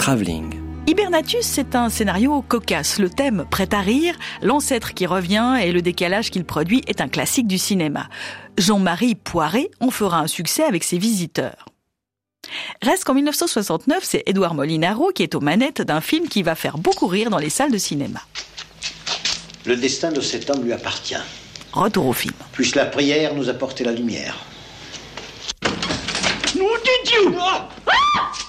travelling. Hibernatus, c'est un scénario cocasse. Le thème prêt à rire, l'ancêtre qui revient et le décalage qu'il produit est un classique du cinéma. Jean-Marie Poiré en fera un succès avec ses visiteurs. Reste qu'en 1969, c'est Édouard Molinaro qui est aux manettes d'un film qui va faire beaucoup rire dans les salles de cinéma. Le destin de cet homme lui appartient. Retour au film. Puisse la prière nous apporter la lumière. Nous dit Dieu!